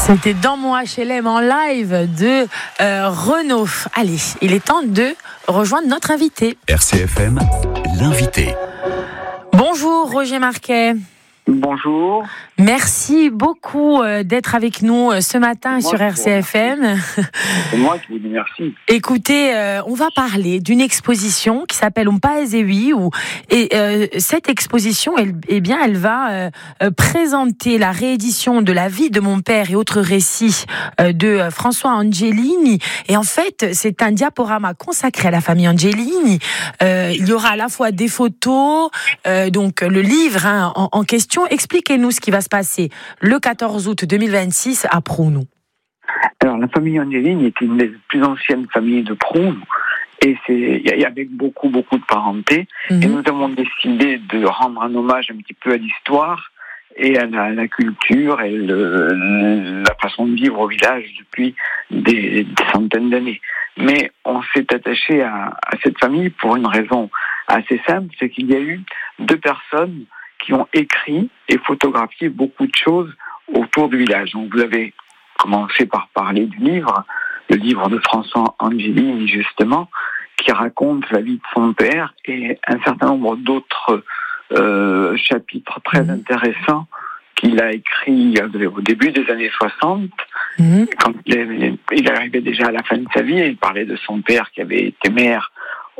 C'était dans mon HLM en live de Renaud. Allez, il est temps de rejoindre notre invité. RCFM, l'invité. Bonjour Roger Marquet. Bonjour. Merci beaucoup d'être avec nous ce matin sur RCFM. C'est moi qui vous dis merci. Écoutez, on va parler d'une exposition qui s'appelle Un Paese Viu. Et cette exposition, elle va présenter la réédition de La vie de mon père et autres récits de François Angelini. Et en fait, c'est un diaporama consacré à la famille Angelini. Il y aura à la fois des photos, donc le livre en question. Expliquez-nous ce qui va se passer le 14 août 2026 à Pruno. Alors, la famille Angelini est une des plus anciennes familles de Pruno. Et il y avait beaucoup de parenté. Et nous avons décidé de rendre un hommage un petit peu à l'histoire et à la culture et la façon de vivre au village depuis des centaines d'années. Mais on s'est attaché à cette famille pour une raison assez simple, c'est qu'il y a eu deux personnes qui ont écrit et photographié beaucoup de choses autour du village. Donc vous avez commencé par parler du livre, le livre de François Angelini justement, qui raconte la vie de son père et un certain nombre d'autres chapitres très intéressants qu'il a écrit au début des années 60, quand il arrivait déjà à la fin de sa vie, et il parlait de son père qui avait été maire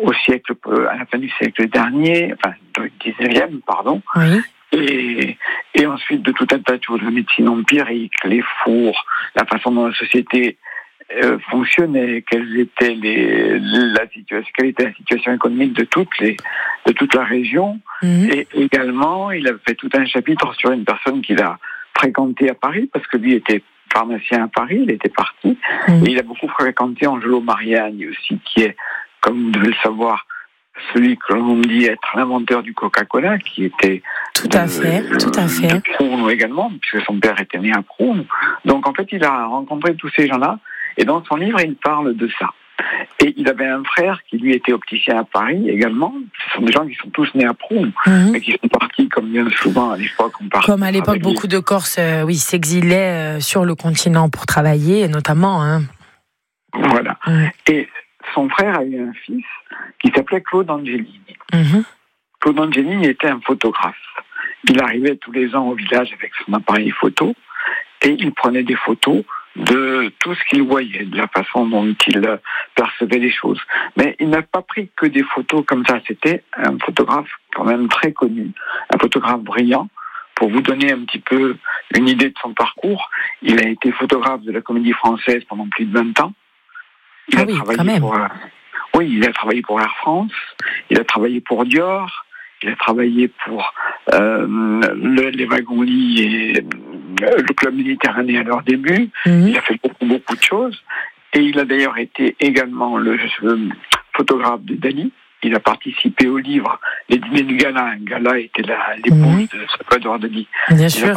à la fin du siècle dernier, enfin, du 19e, pardon. Oui. Et ensuite de tout un tas de choses, la médecine empirique, les fours, la façon dont la société fonctionnait, quelle était la situation économique de toute la région. Et également, il a fait tout un chapitre sur une personne qu'il a fréquentée à Paris, parce que lui était pharmacien à Paris, il était parti, et il a beaucoup fréquenté Angelo Mariani aussi, qui est, comme vous devez le savoir, celui que l'on dit être l'inventeur du Coca-Cola, qui était de Pruno également, puisque son père était né à Pruno. Donc en fait, il a rencontré tous ces gens-là, et dans son livre, il parle de ça. Et il avait un frère qui, lui, était opticien à Paris également. Ce sont des gens qui sont tous nés à Pruno, mais qui sont partis, comme bien souvent à l'époque. Comme à l'époque, beaucoup de Corses s'exilaient sur le continent pour travailler, notamment. Voilà. Et son frère a eu un fils qui s'appelait Claude Angelini. Claude Angelini était un photographe. Il arrivait tous les ans au village avec son appareil photo et il prenait des photos de tout ce qu'il voyait, de la façon dont il percevait les choses. Mais il n'a pas pris que des photos comme ça. C'était un photographe quand même très connu, un photographe brillant. Pour vous donner un petit peu une idée de son parcours, il a été photographe de la Comédie Française pendant plus de 20 ans. Il a travaillé pour Air France, il a travaillé pour Dior, il a travaillé pour les wagons-lits et le club méditerranéen à leur début. Il a fait beaucoup de choses. Et il a d'ailleurs été également le photographe de Dali. Il a participé au livre Les Dîners du Gala. Gala était l'épouse de Salvador Dali. Bien sûr.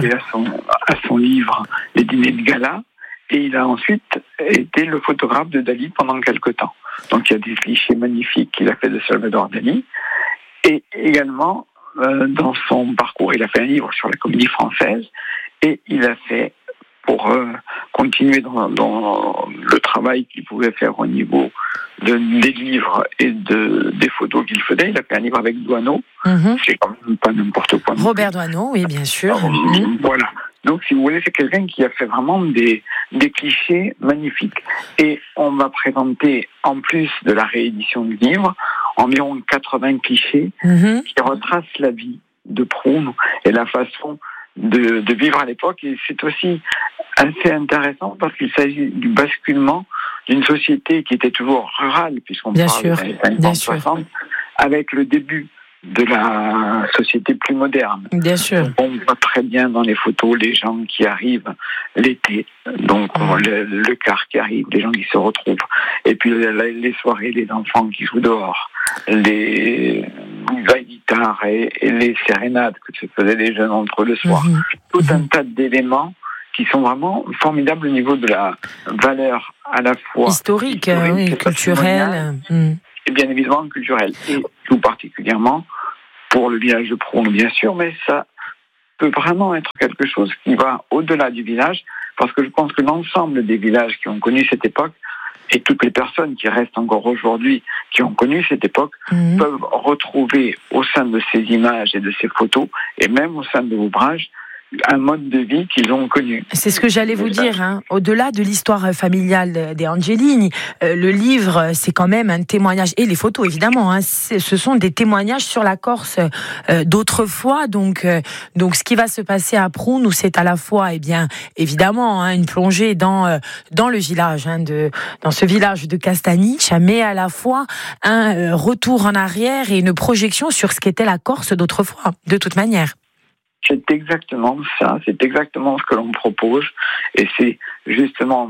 À son livre Les Dîners du Gala. Et il a ensuite été le photographe de Dali pendant quelque temps. Donc il y a des clichés magnifiques qu'il a fait de Salvador Dali. Et également, dans son parcours, il a fait un livre sur la Comédie Française. Et il a fait, pour continuer dans le travail qu'il pouvait faire au niveau des livres et des photos qu'il faisait, il a fait un livre avec Doisneau. C'est quand même pas n'importe quoi. Robert Doisneau, oui, bien sûr. Voilà. Donc, si vous voulez, c'est quelqu'un qui a fait vraiment des clichés magnifiques. Et on va présenter, en plus de la réédition du livre, environ 80 clichés qui retracent la vie de Pruno et la façon de vivre à l'époque. Et c'est aussi assez intéressant parce qu'il s'agit du basculement d'une société qui était toujours rurale, puisqu'on parle des années 60, avec le début de la société plus moderne. Bien sûr. On voit très bien dans les photos les gens qui arrivent l'été, donc le car qui arrive, les gens qui se retrouvent, et puis les soirées, les enfants qui jouent dehors, les guitares et les sérénades que se faisaient les jeunes entre eux le soir. Tout un tas d'éléments qui sont vraiment formidables au niveau de la valeur à la fois historique culturelle. Et bien évidemment culturelle, et tout particulièrement pour le village de Pruno, bien sûr, mais ça peut vraiment être quelque chose qui va au-delà du village, parce que je pense que l'ensemble des villages qui ont connu cette époque et toutes les personnes qui restent encore aujourd'hui, qui ont connu cette époque, peuvent retrouver au sein de ces images et de ces photos, et même au sein de l'ouvrage, un mode de vie qu'ils ont connu. C'est ce que j'allais vous dire. Au-delà de l'histoire familiale des Angelini, le livre, c'est quand même un témoignage, et les photos évidemment, ce sont des témoignages sur la Corse d'autrefois. Donc, ce qui va se passer à Prounou, c'est à la fois, évidemment, une plongée dans le village, dans ce village de Castaniche, mais à la fois un retour en arrière et une projection sur ce qu'était la Corse d'autrefois, de toute manière. C'est exactement ça, c'est exactement ce que l'on propose, et c'est justement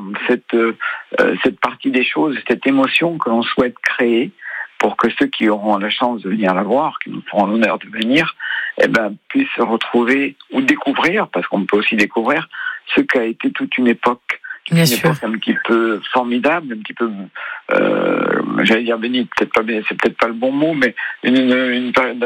cette partie des choses, cette émotion que l'on souhaite créer pour que ceux qui auront la chance de venir la voir, qui nous feront l'honneur de venir, puissent se retrouver ou découvrir, parce qu'on peut aussi découvrir ce qu'a été toute une époque. Bien une sûr. Époque un petit peu formidable, un petit peu, j'allais dire bénie, c'est peut-être pas le bon mot, mais une période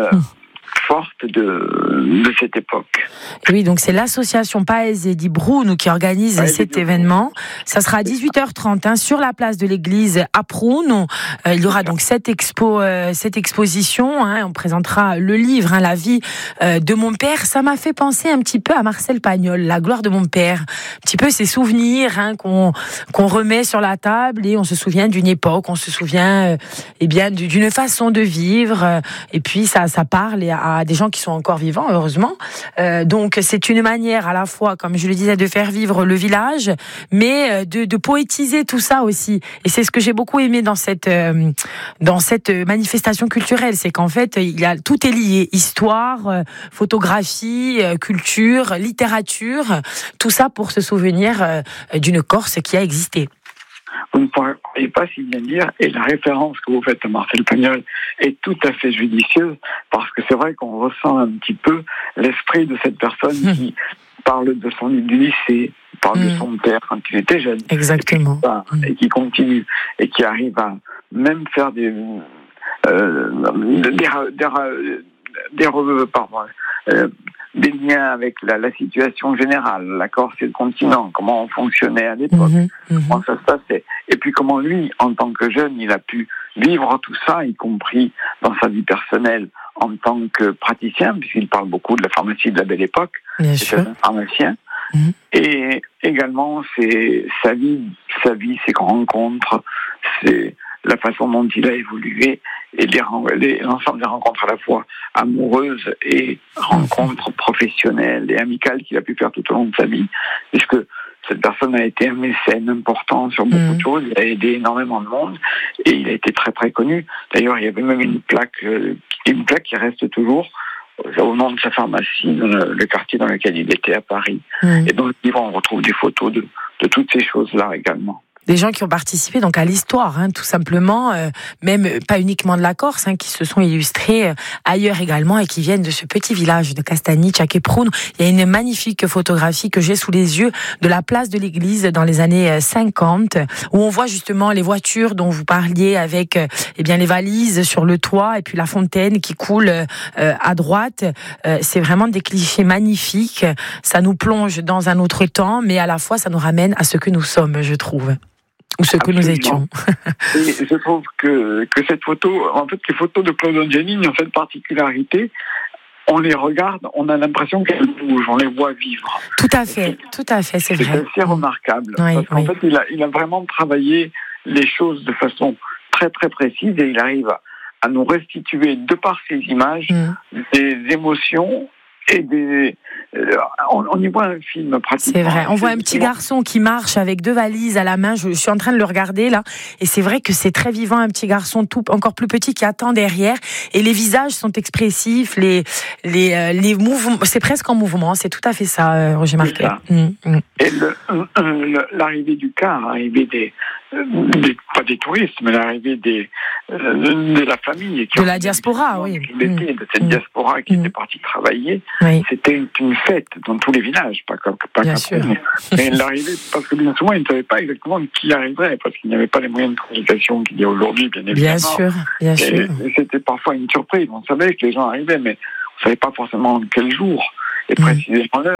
forte de cette époque. Oui, donc c'est l'association Paese di Bruno qui organise cet événement. Ça sera à 18h30 sur la place de l'église à Prounou. Il y aura donc cette exposition. On présentera le livre, La vie de mon père. Ça m'a fait penser un petit peu à Marcel Pagnol, La gloire de mon père. Un petit peu ces souvenirs qu'on remet sur la table, et on se souvient d'une époque, on se souvient d'une façon de vivre. Et puis ça parle à des gens qui sont encore vivants, heureusement. Donc c'est une manière à la fois, comme je le disais, de faire vivre le village, mais de poétiser tout ça aussi. Et c'est ce que j'ai beaucoup aimé dans cette manifestation culturelle, c'est qu'en fait tout est lié, histoire, photographie, culture, littérature, tout ça pour se souvenir d'une Corse qui a existé. Vous ne pourriez pas si bien dire, et la référence que vous faites à Marcel Pagnol est tout à fait judicieuse, parce que c'est vrai qu'on ressent un petit peu l'esprit de cette personne qui parle du lycée, parle de son père quand il était jeune. Exactement. Et qui continue, et qui arrive à même faire des liens avec la situation générale, la Corse et le continent, comment on fonctionnait à l'époque, comment ça se passait, et puis comment lui, en tant que jeune, il a pu vivre tout ça, y compris dans sa vie personnelle en tant que praticien, puisqu'il parle beaucoup de la pharmacie de la Belle Époque, c'est un pharmacien, et également c'est sa vie, ses rencontres, c'est la façon dont il a évolué, et l'ensemble des rencontres à la fois amoureuses et rencontres professionnelles et amicales qu'il a pu faire tout au long de sa vie, puisque cette personne a été un mécène important sur beaucoup de choses, il a aidé énormément de monde, et il a été très très connu. D'ailleurs, il y avait même une plaque qui reste toujours au nom de sa pharmacie, dans le quartier dans lequel il était à Paris. Et dans le livre, on retrouve des photos de toutes ces choses-là également. Des gens qui ont participé donc à l'histoire, tout simplement, même pas uniquement de la Corse, qui se sont illustrés ailleurs également, et qui viennent de ce petit village de Castaniche à Prounou. Il y a une magnifique photographie que j'ai sous les yeux de la place de l'église dans les années 50, où on voit justement les voitures dont vous parliez, avec les valises sur le toit, et puis la fontaine qui coule à droite. C'est vraiment des clichés magnifiques. Ça nous plonge dans un autre temps, mais à la fois ça nous ramène à ce que nous sommes, je trouve. Ou ce que nous étions. Et je trouve que cette photo, en fait, les photos de Claude Angelini ont cette particularité. On les regarde, on a l'impression qu'elles bougent, on les voit vivre. Tout à fait, c'est vrai. C'est assez remarquable. Parce qu'en fait, il a vraiment travaillé les choses de façon très très précise, et il arrive à nous restituer, de par ces images, des émotions et on y voit un film pratiquement. C'est vrai, on voit un petit garçon qui marche avec 2 valises à la main, je suis en train de le regarder là, et c'est vrai que c'est très vivant, un petit garçon encore plus petit qui attend derrière, et les visages sont expressifs, les mouvements, c'est presque en mouvement, c'est tout à fait ça, Roger Marquet. Et l'arrivée du car, l'arrivée pas des touristes, mais l'arrivée de la famille. De la diaspora, oui. De cette diaspora qui était partie travailler. C'était une fête dans tous les villages, pas qu'à sûr. Mais l'arrivée, parce que bien souvent, ils ne savaient pas exactement qui arriverait, parce qu'il n'y avait pas les moyens de communication qu'il y a aujourd'hui, bien évidemment. Bien sûr. Et c'était parfois une surprise. On savait que les gens arrivaient, mais on ne savait pas forcément quel jour et précisément l'heure.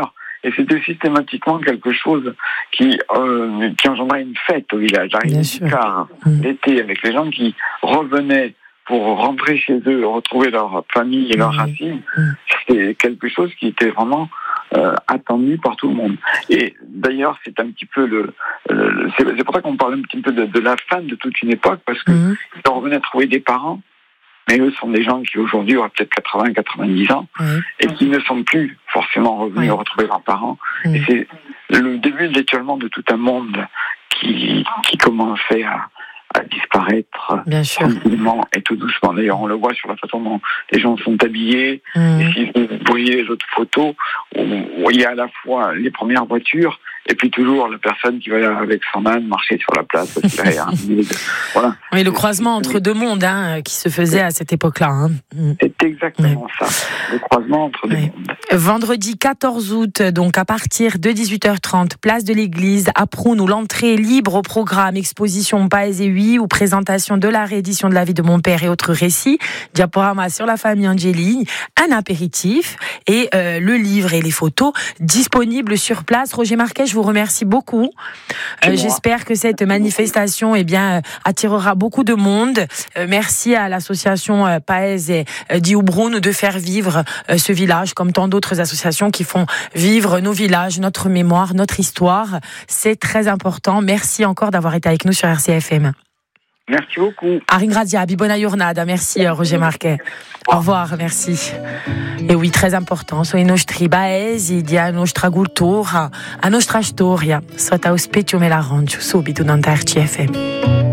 Et c'était systématiquement quelque chose qui engendrait une fête au village. Car l'été, avec les gens qui revenaient pour rentrer chez eux, retrouver leur famille et leurs racines, c'était quelque chose qui était vraiment attendu par tout le monde. Et d'ailleurs, c'est un petit peu c'est pour ça qu'on parle un petit peu de la fin de toute une époque, parce que ils revenaient trouver des parents, mais eux sont des gens qui aujourd'hui auraient peut-être 80, 90 ans, et qui ne sont plus forcément revenus retrouver leurs parents. Et c'est le début de l'étiolement de tout un monde qui commençait à disparaître tranquillement et tout doucement. D'ailleurs, on le voit sur la façon dont les gens sont habillés. Et si vous voyez les autres photos, où il y a à la fois les premières voitures et puis toujours la personne qui va avec son âne marcher sur la place. Voilà. Oui, le croisement entre deux mondes qui se faisait à cette époque-là. C'est exactement ça, le croisement entre deux mondes. Vendredi 14 août, donc à partir de 18h30, place de l'église à Prounes, où l'entrée est libre au programme exposition Paez et Hui, ou présentation de la réédition de la vie de mon père et autres récits, diaporama sur la famille Angeli, un apéritif et le livre et les photos disponibles sur place. Roger Marquet, je vous remercie beaucoup. J'espère que cette manifestation attirera beaucoup de monde. Merci à l'association Paez et Dioubroun de faire vivre ce village, comme tant d'autres associations qui font vivre nos villages, notre mémoire, notre histoire. C'est très important. Merci encore d'avoir été avec nous sur RCFM. Merci beaucoup. A ringraziabi, buona giornata. Merci Roger Marquet. Au revoir, merci. E oui, très important, sono i nostri paesi, la nostra cultura, la nostra storia. Sotto auspicium e l'arancio, subito da RCFM.